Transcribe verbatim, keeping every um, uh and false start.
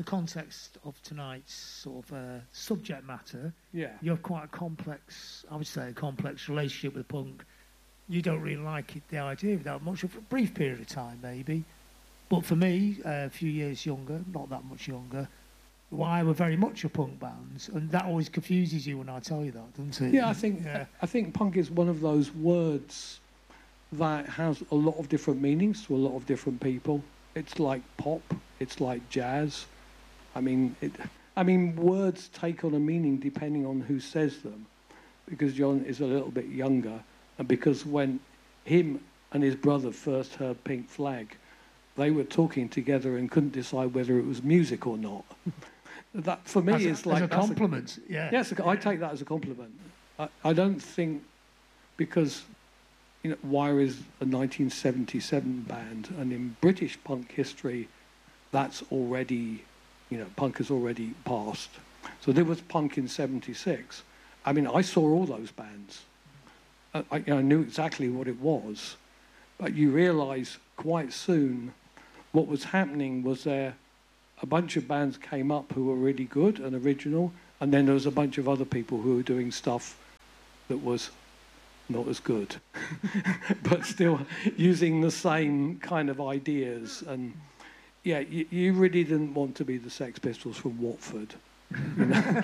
context of tonight's sort of uh, subject matter, yeah, you have quite a complex, I would say, a complex relationship with punk. You don't really like it, the idea of that much, for a brief period of time, maybe. But for me, uh, a few years younger, not that much younger, why we're very much a punk band, and that always confuses you when I tell you that, doesn't it? Yeah, I think yeah. I think punk is one of those words that has a lot of different meanings to a lot of different people. It's like pop, it's like jazz. I mean, it, I mean, words take on a meaning depending on who says them. Because John is a little bit younger, and because when him and his brother first heard Pink Flag, they were talking together and couldn't decide whether it was music or not. That for me as a, is like as a compliment. A, yeah. Yes, I take that as a compliment. I, I don't think because you know Wire is a nineteen seventy-seven band, and in British punk history, that's already you know punk has already passed. So there was punk in seventy-six. I mean, I saw all those bands. I, I, you know, I knew exactly what it was, but you realise quite soon what was happening was there. A bunch of bands came up who were really good and original, and then there was a bunch of other people who were doing stuff that was not as good, but still using the same kind of ideas. And yeah, you, you really didn't want to be the Sex Pistols from Watford. You know?